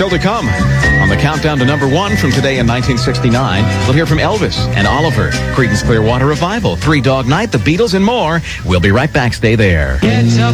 Still to come, on the countdown to number one from today in 1969, we'll hear from Elvis and Oliver, Creedence Clearwater Revival, Three Dog Night, The Beatles, and more. We'll be right back. Stay there.